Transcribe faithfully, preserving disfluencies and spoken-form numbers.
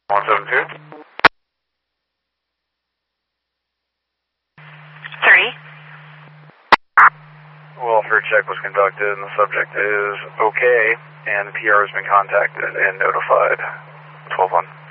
one seven two. Three. Welfare check was conducted and the subject is okay, and P R has been contacted and notified. twelve one.